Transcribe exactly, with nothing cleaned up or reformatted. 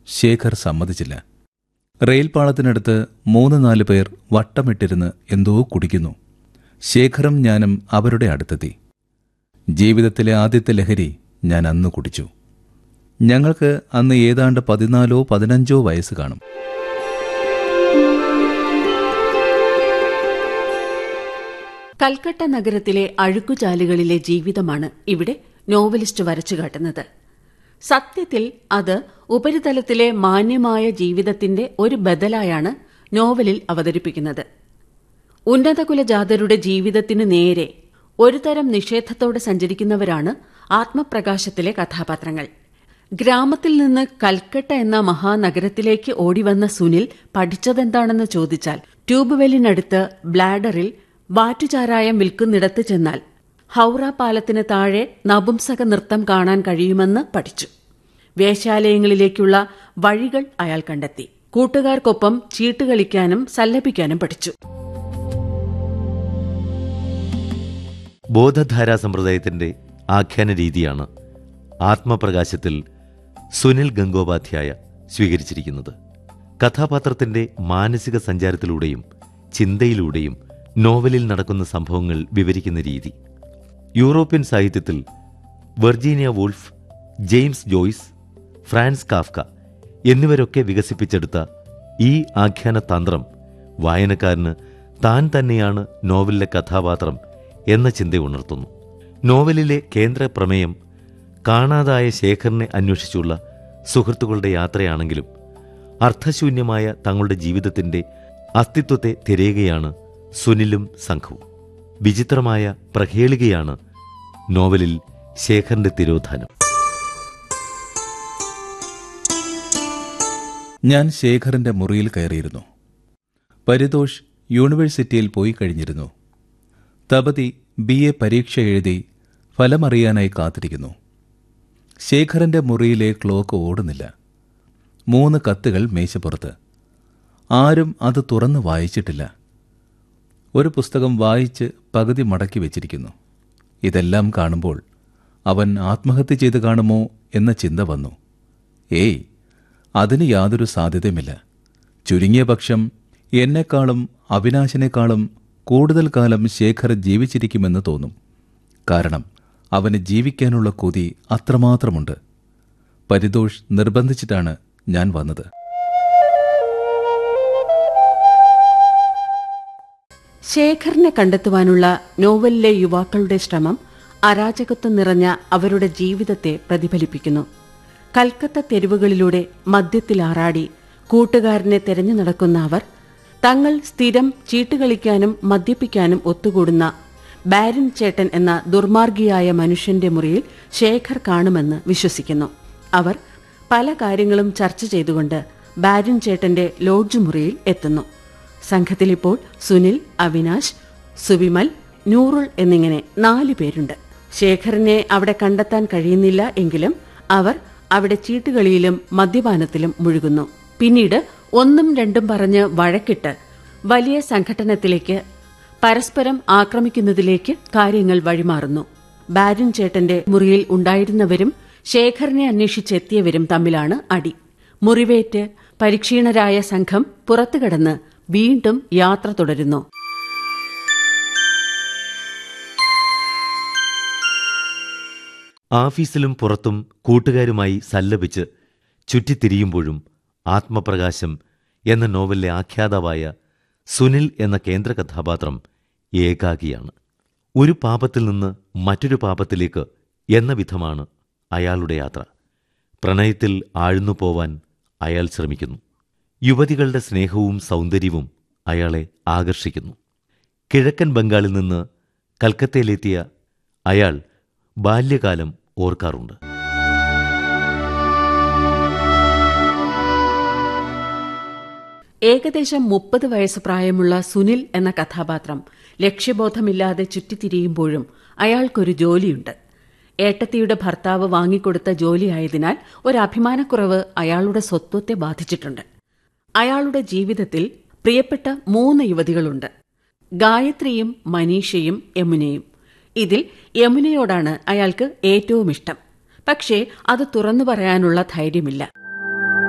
ശേഖർ സമ്മതിച്ചില്ല. റെയിൽ പാളത്തിനടുത്ത് മൂന്ന് നാല് പേർ വട്ടമിട്ടിരുന്ന് എന്തോ കുടിക്കുന്നു. ശേഖറും ഞാനും അവരുടെ അടുത്തെത്തി. ജീവിതത്തിലെ ആദ്യത്തെ ലഹരി ഞാൻ അന്ന് കുടിച്ചു. ഞങ്ങൾക്ക് അന്ന് ഏതാണ്ട് പതിനാലോ പതിനഞ്ചോ വയസ്സ് കാണും. കൽക്കട്ട നഗരത്തിലെ അഴുക്കുചാലുകളിലെ ജീവിതമാണ് ഇവിടെ നോവലിസ്റ്റ് വരച്ചുകാട്ടുന്നത്. സത്യത്തിൽ അത് ഉപരിതലത്തിലെ മാന്യമായ ജീവിതത്തിന്റെ ഒരു ബദലായാണ് നോവലിൽ അവതരിപ്പിക്കുന്നത്. ഉന്നതകുലജാതരുടെ ജീവിതത്തിന് നേരെ ഒരുതരം നിഷേധത്തോടെ സഞ്ചരിക്കുന്നവരാണ് ആത്മപ്രകാശത്തിലെ കഥാപാത്രങ്ങൾ. ഗ്രാമത്തിൽ നിന്ന് കൽക്കട്ട എന്ന മഹാനഗരത്തിലേക്ക് ഓടിവന്ന സുനിൽ പഠിച്ചതെന്താണെന്ന് ചോദിച്ചാൽ ട്യൂബ് വെല്ലിനടുത്ത് ബ്ലാഡറിൽ വാറ്റുചാരായം വിൽക്കുന്നിടത്ത് ചെന്നാൽ ഹൌറ പാലത്തിന് താഴെ നപുംസക നൃത്തം കാണാൻ കഴിയുമെന്ന് പഠിച്ചു. വേശ്യാലയങ്ങളിലേക്കുള്ള വഴികൾ അയാൾ കണ്ടെത്തി. കൂട്ടുകാർക്കൊപ്പം ചീട്ടുകളിക്കാനും സല്ലപിക്കാനും പഠിച്ചു. ബോധധാരാ സമ്പ്രദായത്തിന്റെ ആഖ്യാന രീതിയാണ് ആത്മപ്രകാശത്തിൽ സുനിൽ ഗംഗോപാധ്യായ സ്വീകരിച്ചിരിക്കുന്നത്. കഥാപാത്രത്തിന്റെ മാനസിക സഞ്ചാരത്തിലൂടെയും ചിന്തയിലൂടെയും നോവലിൽ നടക്കുന്ന സംഭവങ്ങൾ വിവരിക്കുന്ന രീതി യൂറോപ്യൻ സാഹിത്യത്തിൽ Virginia wolf, James Joyce, France Kafka എന്നിവരൊക്കെ വികസിപ്പിച്ചെടുത്ത ഈ ആഖ്യാന തന്ത്രം വായനക്കാരന് താൻ തന്നെയാണ് നോവലിലെ കഥാപാത്രം എന്ന ചിന്ത ഉണർത്തുന്നു. നോവലിലെ കേന്ദ്ര പ്രമേയം കാണാതായ ശേഖറിനെ അന്വേഷിച്ചുള്ള സുഹൃത്തുക്കളുടെ യാത്രയാണെങ്കിലും അർത്ഥശൂന്യമായ തങ്ങളുടെ ജീവിതത്തിന്റെ അസ്തിത്വത്തെ തിരയുകയാണ് സുനിലും സംഘവും. വിചിത്രമായ പ്രഹേളികയാണ് നോവലിൽ ശേഖറിന്റെ തിരോധാനം. ഞാൻ ശേഖറിന്റെ മുറിയിൽ കയറിയിരുന്നു. പരിതോഷ് യൂണിവേഴ്സിറ്റിയിൽ പോയി കഴിഞ്ഞിരുന്നു. തപതി ബി എ പരീക്ഷ എഴുതി ഫലമറിയാനായി കാത്തിരിക്കുന്നു. ശേഖറിന്റെ മുറിയിലെ ക്ലോക്ക് ഓടുന്നില്ല. മൂന്ന് കത്തുകൾ മേശപ്പുറത്ത്. ആരും അത് തുറന്ന് വായിച്ചിട്ടില്ല. ഒരു പുസ്തകം വായിച്ച് പകുതി മടക്കി വെച്ചിരിക്കുന്നു. ഇതെല്ലാം കാണുമ്പോൾ അവൻ ആത്മഹത്യ ചെയ്ത് കാണുമോ എന്ന ചിന്ത വന്നു. ഏയ്, അതിന് യാതൊരു സാധ്യതയുമില്ല. ചുരുങ്ങിയ പക്ഷം എന്നെക്കാളും അവിനാശിനേക്കാളും കൂടുതൽ കാലം ശേഖർ ജീവിച്ചിരിക്കുമെന്ന് തോന്നും. കാരണം അവന് ജീവിക്കാനുള്ള കൊതി അത്രമാത്രമുണ്ട്. പരിതോഷ് നിർബന്ധിച്ചിട്ടാണ് ഞാൻ വന്നത്. ശേഖറിനെ കണ്ടെത്തുവാനുള്ള നോവലിലെ യുവാക്കളുടെ ശ്രമം അരാജകത്വം നിറഞ്ഞ അവരുടെ ജീവിതത്തെ പ്രതിഫലിപ്പിക്കുന്നു. കൽക്കത്ത തെരുവുകളിലൂടെ മദ്യത്തിലാറാടി കൂട്ടുകാരനെ തെരഞ്ഞു നടക്കുന്ന അവർ തങ്ങൾ സ്ഥിരം ചീട്ടുകളിക്കാനും മദ്യപിക്കാനും ഒത്തുകൂടുന്ന ബാരിൻ ചേട്ടൻ എന്ന ദുർമാർഗിയായ മനുഷ്യന്റെ മുറിയിൽ ശേഖർ കാണുമെന്ന് വിശ്വസിക്കുന്നു. അവർ പല കാര്യങ്ങളും ചർച്ച ചെയ്തുകൊണ്ട് ബാരിൻ ചേട്ടന്റെ ലോഡ്ജ് മുറിയിൽ എത്തുന്നു. സംഘത്തിലിപ്പോൾ സുനിൽ, അവിനാശ്, സുവിമൽ, നൂറുൾ എന്നിങ്ങനെ നാലു പേരുണ്ട്. ശേഖറിനെ അവിടെ കണ്ടെത്താൻ കഴിയുന്നില്ല എങ്കിലും അവർ അവിടെ ചീട്ടുകളിയിലും മദ്യപാനത്തിലും മുഴുകുന്നു. പിന്നീട് ഒന്നും രണ്ടും പറഞ്ഞ് വഴക്കിട്ട് വലിയ സംഘട്ടനത്തിലേക്ക്, പരസ്പരം ആക്രമിക്കുന്നതിലേക്ക് കാര്യങ്ങൾ വഴിമാറുന്നു. ബാരിൻ ചേട്ടന്റെ മുറിയിൽ ഉണ്ടായിരുന്നവരും ശേഖറിനെ അന്വേഷിച്ചെത്തിയവരും തമ്മിലാണ് അടി. മുറിവേറ്റ് പരിക്ഷീണരായ സംഘം പുറത്തുകടന്ന് വീണ്ടും യാത്ര തുടരുന്നു. ആഫീസിലും പുറത്തും കൂട്ടുകാരുമായി സല്ലപിച്ച് ചുറ്റിത്തിരിയുമ്പോഴും ആത്മപ്രകാശം എന്ന നോവലിലെ ആഖ്യാതാവായ സുനിൽ എന്ന കേന്ദ്ര കഥാപാത്രം ഏകാകിയാണ്. ഒരു പാപത്തിൽ നിന്ന് മറ്റൊരു പാപത്തിലേക്ക് എന്ന വിധമാണ് അയാളുടെ യാത്ര. പ്രണയത്തിൽ ആഴ്ന്നു പോവാൻ അയാൾ ശ്രമിക്കുന്നു. യുവതികളുടെ സ്നേഹവും സൗന്ദര്യവും അയാളെ ആകർഷിക്കുന്നു. കിഴക്കൻ ബംഗാളിൽ നിന്ന് കൽക്കത്തയിലെത്തിയ അയാൾ ബാല്യകാലം ഓർക്കാറുണ്ട്. ഏകദേശം മുപ്പത് വയസ്സ് പ്രായമുള്ള സുനിൽ എന്ന കഥാപാത്രം ലക്ഷ്യബോധമില്ലാതെ ചുറ്റിത്തിരിയുമ്പോഴും അയാൾക്കൊരു ജോലിയുണ്ട്. ഏട്ടത്തിയുടെ ഭർത്താവ് വാങ്ങിക്കൊടുത്ത ജോലിയായതിനാൽ ഒരഭിമാനക്കുറവ് അയാളുടെ സ്വത്വത്തെ ബാധിച്ചിട്ടുണ്ട്. അയാളുടെ ജീവിതത്തിൽ പ്രിയപ്പെട്ട മൂന്ന് യുവതികളുണ്ട്: ഗായത്രിയും മനീഷയും യമുനയും. ഇതിൽ യമുനയോടാണ് അയാൾക്ക് ഏറ്റവും ഇഷ്ടം. പക്ഷേ അത് തുറന്നു പറയാനുള്ള ധൈര്യമില്ല.